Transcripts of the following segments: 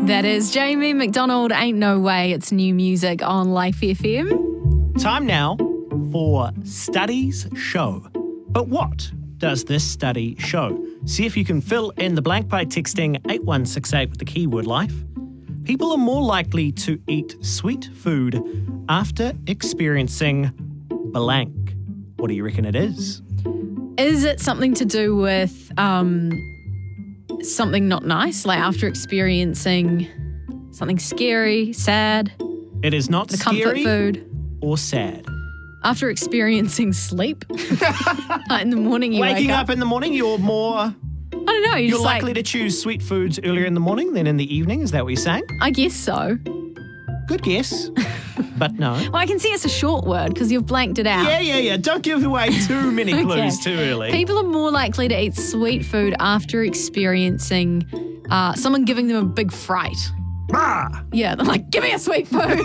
That is Jamie McDonald, Ain't No Way. It's new music on Life FM. Time now for Studies Show. But what does this study show? See if you can fill in the blank by texting 8168 with the keyword life. People are more likely to eat sweet food after experiencing blank. What do you reckon it is? Is it something to do with something not nice, like after experiencing something scary, sad? It is not the scary comfort food. Or sad. After experiencing sleep, like in the morning you Waking wake up in the morning, you're more... I don't know. You're likely to choose sweet foods earlier in the morning than in the evening. Is that what you're saying? I guess so. Good guess, but no. Well, I can see it's a short word because you've blanked it out. Yeah. Don't give away too many clues too early. People are more likely to eat sweet food after experiencing someone giving them a big fright. Ah! Yeah, they're like, give me a sweet food.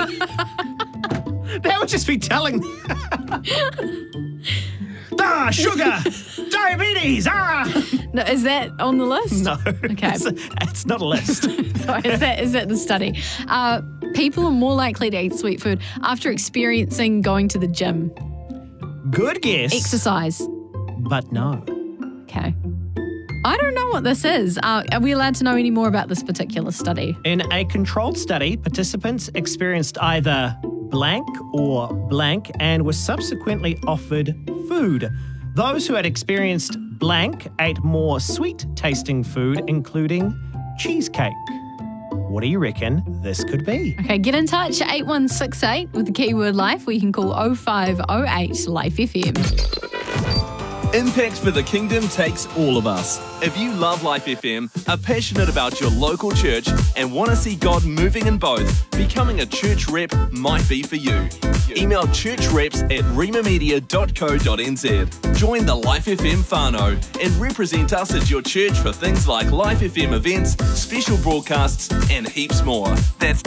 That would just be telling me. Sugar, diabetes, No, is that on the list? No. Okay. It's not a list. Sorry, is that the study? People are more likely to eat sweet food after experiencing going to the gym. Good guess. Exercise. But no. Okay. I don't know what this is. Are we allowed to know any more about this particular study? In a controlled study, participants experienced either blank or blank and were subsequently offered food. Those who had experienced blank ate more sweet-tasting food, including cheesecake. What do you reckon this could be? Okay, get in touch, 8168 with the keyword life, or you can call 0508 Life FM. Impact for the Kingdom takes all of us. If you love Life FM, are passionate about your local church, and want to see God moving in both, becoming a church rep might be for you. Email churchreps@rimamedia.co.nz. Join the Life FM whānau and represent us at your church for things like Life FM events, special broadcasts, and heaps more. That's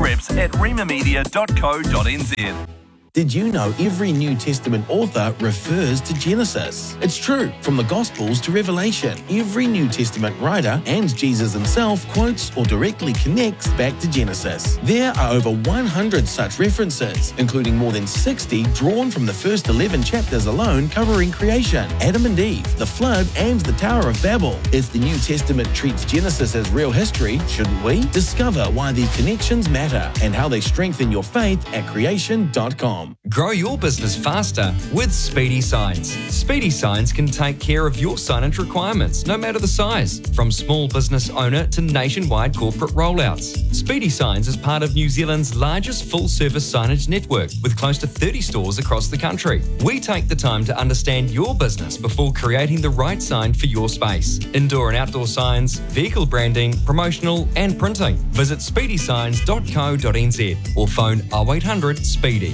churchreps@rimamedia.co.nz. Did you know every New Testament author refers to Genesis? It's true. From the Gospels to Revelation, every New Testament writer and Jesus himself quotes or directly connects back to Genesis. There are over 100 such references, including more than 60 drawn from the first 11 chapters alone, covering creation, Adam and Eve, the flood, and the Tower of Babel. If the New Testament treats Genesis as real history, shouldn't we? Discover why these connections matter and how they strengthen your faith at creation.com. Grow your business faster with Speedy Signs. Speedy Signs can take care of your signage requirements, no matter the size, from small business owner to nationwide corporate rollouts. Speedy Signs is part of New Zealand's largest full-service signage network, with close to 30 stores across the country. We take the time to understand your business before creating the right sign for your space. Indoor and outdoor signs, vehicle branding, promotional and printing. Visit speedysigns.co.nz or phone 0800 SPEEDY.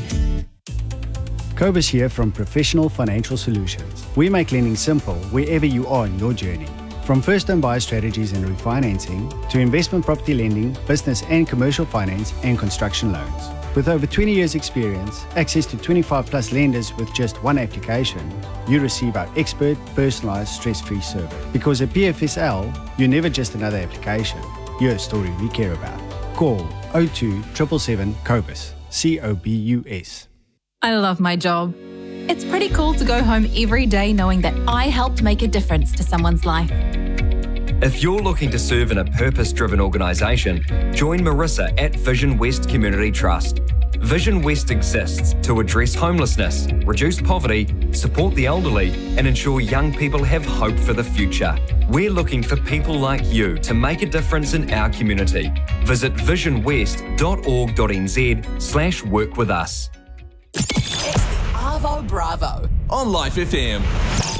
Kobus here from Professional Financial Solutions. We make lending simple wherever you are in your journey. From first-time buyer strategies and refinancing to investment property lending, business and commercial finance and construction loans. With over 20 years experience, access to 25 plus lenders with just one application, you receive our expert, personalized, stress-free service. Because at PFSL, you're never just another application. You're a story we care about. Call 02 777 Kobus, COBUS. I love my job. It's pretty cool to go home every day knowing that I helped make a difference to someone's life. If you're looking to serve in a purpose-driven organisation, join Marissa at Vision West Community Trust. Vision West exists to address homelessness, reduce poverty, support the elderly, and ensure young people have hope for the future. We're looking for people like you to make a difference in our community. Visit visionwest.org.nz/work with us. It's the Arvo Bravo on Life FM.